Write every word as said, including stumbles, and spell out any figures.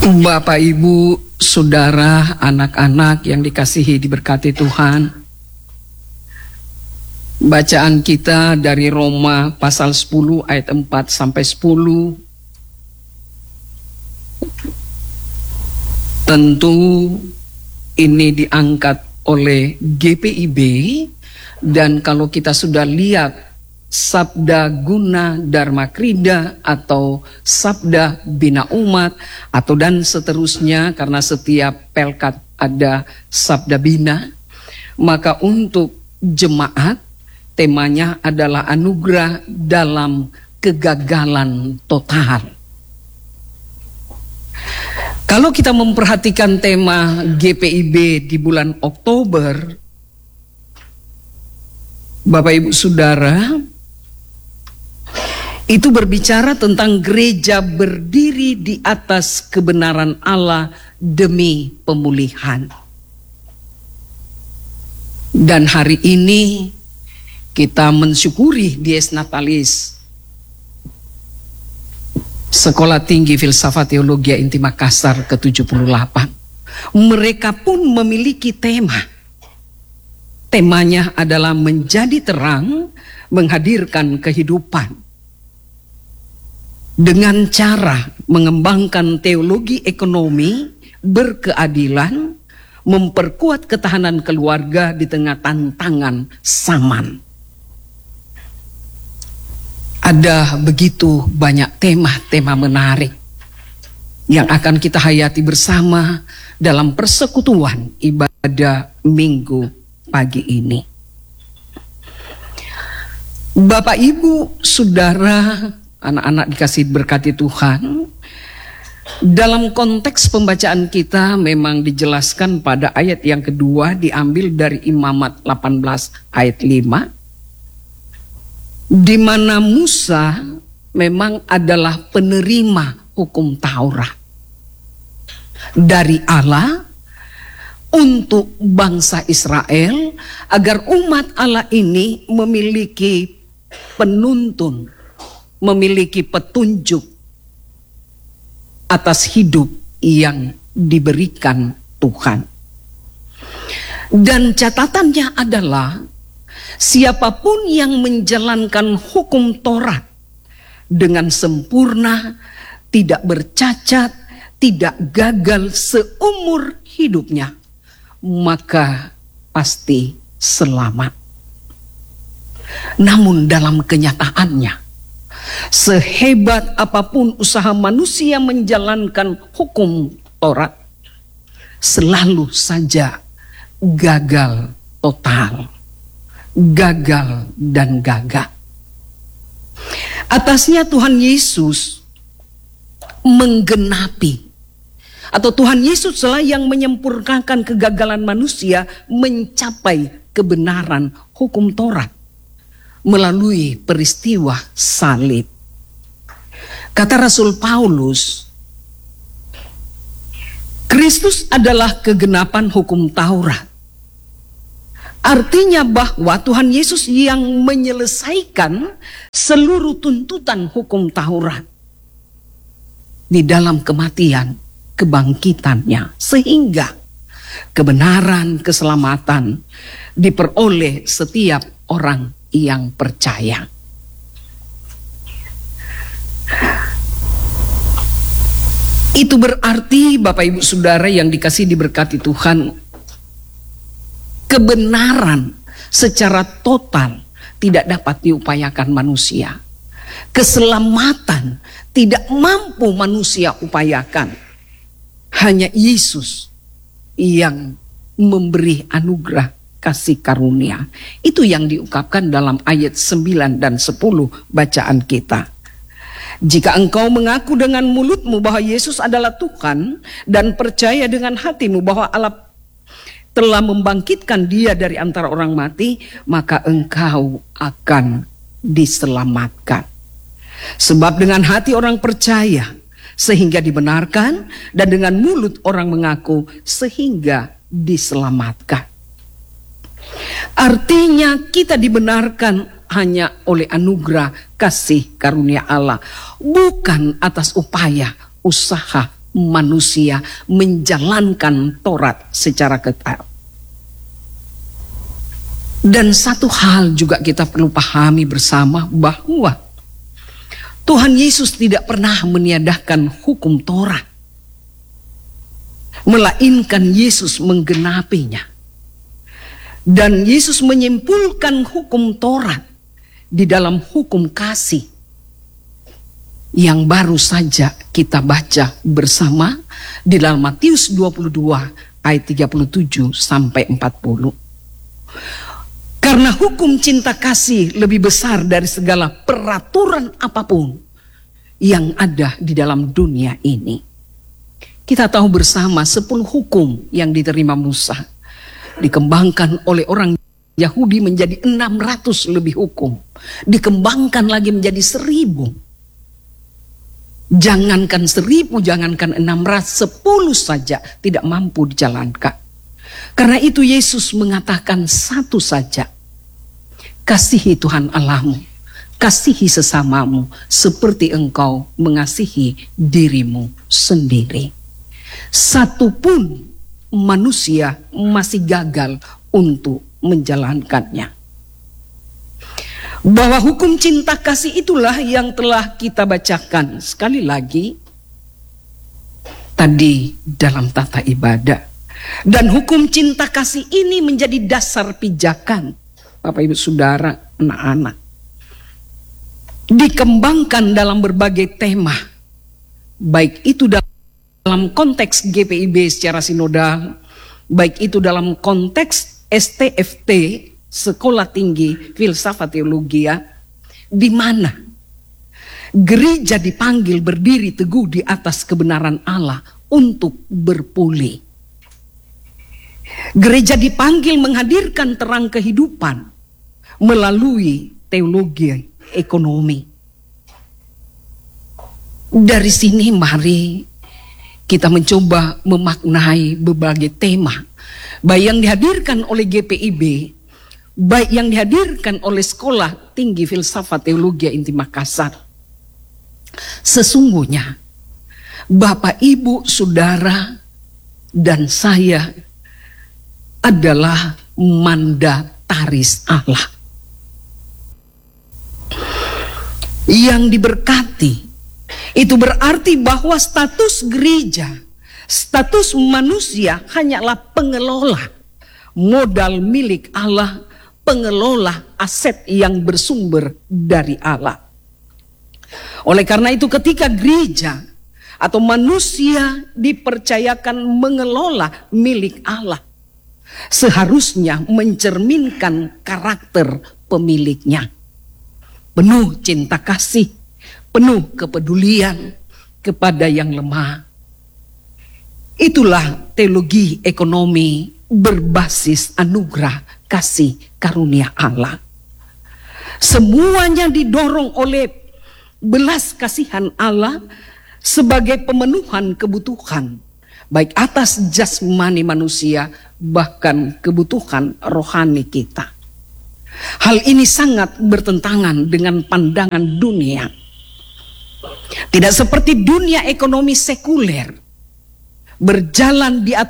Bapak, Ibu, Saudara, anak-anak yang dikasihi diberkati Tuhan, bacaan kita dari Roma pasal sepuluh ayat empat sampai sepuluh. Tentu ini diangkat oleh G P I B, dan kalau kita sudah lihat Sabda Guna Dharma Krida atau Sabda Bina Umat atau dan seterusnya, karena setiap pelkat ada Sabda Bina, maka untuk jemaat temanya adalah anugerah dalam kegagalan total. Kalau kita memperhatikan tema G P I B di bulan Oktober, Bapak Ibu Saudara, itu berbicara tentang gereja berdiri di atas kebenaran Allah demi pemulihan. Dan hari ini kita mensyukuri Dies Natalis Sekolah Tinggi Filsafat Teologia Inti Makassar ke tujuh puluh delapan. Mereka pun memiliki tema. Temanya adalah menjadi terang, menghadirkan kehidupan. Dengan cara mengembangkan teologi ekonomi, berkeadilan, memperkuat ketahanan keluarga di tengah tantangan zaman. Ada begitu banyak tema-tema menarik yang akan kita hayati bersama dalam persekutuan ibadah Minggu pagi ini. Bapak, Ibu, Saudara, anak-anak dikasih berkati Tuhan, dalam konteks pembacaan kita memang dijelaskan pada ayat yang kedua, diambil dari Imamat delapan belas ayat lima, di mana Musa memang adalah penerima hukum Taurat dari Allah untuk bangsa Israel, agar umat Allah ini memiliki penuntun, memiliki petunjuk atas hidup yang diberikan Tuhan. Dan catatannya adalah siapapun yang menjalankan hukum Taurat dengan sempurna, tidak bercacat, tidak gagal seumur hidupnya, maka pasti selamat. Namun dalam kenyataannya, sehebat apapun usaha manusia menjalankan hukum Taurat, selalu saja gagal total. Gagal dan gagap. Atasnya Tuhan Yesus menggenapi, atau Tuhan Yesus lah yang menyempurnakan kegagalan manusia mencapai kebenaran hukum Taurat melalui peristiwa salib. Kata Rasul Paulus, Kristus adalah kegenapan hukum Taurat. Artinya bahwa Tuhan Yesus yang menyelesaikan seluruh tuntutan hukum Taurat di dalam kematian, kebangkitannya, sehingga kebenaran, keselamatan diperoleh setiap orang yang percaya. Itu berarti Bapak Ibu Saudara yang dikasihi diberkati Tuhan, kebenaran secara total tidak dapat diupayakan manusia. Keselamatan tidak mampu manusia upayakan. Hanya Yesus yang memberi anugerah kasih karunia. Itu yang diungkapkan dalam ayat sembilan dan sepuluh bacaan kita. Jika engkau mengaku dengan mulutmu bahwa Yesus adalah Tuhan dan percaya dengan hatimu bahwa Allah telah membangkitkan dia dari antara orang mati, maka engkau akan diselamatkan. Sebab dengan hati orang percaya sehingga dibenarkan, dan dengan mulut orang mengaku sehingga diselamatkan. Artinya kita dibenarkan hanya oleh anugerah kasih karunia Allah, bukan atas upaya, usaha, manusia menjalankan Taurat secara ketat. Dan satu hal juga kita perlu pahami bersama, bahwa Tuhan Yesus tidak pernah meniadakan hukum Taurat, melainkan Yesus menggenapinya. Dan Yesus menyimpulkan hukum Taurat di dalam hukum kasih yang baru saja kita baca bersama di dalam Matius dua puluh dua ayat tiga puluh tujuh sampai empat puluh. Karena hukum cinta kasih lebih besar dari segala peraturan apapun yang ada di dalam dunia ini. Kita tahu bersama sepuluh hukum yang diterima Musa dikembangkan oleh orang Yahudi menjadi enam ratus lebih hukum. Dikembangkan lagi menjadi seribu. Jangankan seribu, jangankan enam ratus, sepuluh saja tidak mampu dijalankan. Karena itu Yesus mengatakan satu saja. Kasihi Tuhan Allahmu, kasihi sesamamu seperti engkau mengasihi dirimu sendiri. Satupun manusia masih gagal untuk menjalankannya. Bahwa hukum cinta kasih itulah yang telah kita bacakan sekali lagi tadi dalam tata ibadah. Dan hukum cinta kasih ini menjadi dasar pijakan Bapak Ibu Saudara, anak-anak. Dikembangkan dalam berbagai tema, baik itu dalam konteks G P I B secara sinodal, baik itu dalam konteks S T F T, Sekolah Tinggi Filsafat Teologia, di mana gereja dipanggil berdiri teguh di atas kebenaran Allah untuk berpulih. Gereja dipanggil menghadirkan terang kehidupan melalui teologi ekonomi. Dari sini mari kita mencoba memaknai berbagai tema, baik yang dihadirkan oleh G P I B, baik yang dihadirkan oleh Sekolah Tinggi Filsafat Teologi Inti Makassar. Sesungguhnya Bapak, Ibu, Saudara, dan saya adalah mandataris Allah yang diberkati. Itu berarti bahwa status gereja, status manusia hanyalah pengelola modal milik Allah, pengelola aset yang bersumber dari Allah. Oleh karena itu ketika gereja atau manusia dipercayakan mengelola milik Allah, seharusnya mencerminkan karakter pemiliknya. Penuh cinta kasih, penuh kepedulian kepada yang lemah. Itulah teologi ekonomi berbasis anugerah kasih karunia Allah. Semuanya didorong oleh belas kasihan Allah sebagai pemenuhan kebutuhan, baik atas jasmani manusia, bahkan kebutuhan rohani kita. Hal ini sangat bertentangan dengan pandangan dunia. Tidak seperti dunia ekonomi sekuler, berjalan di atas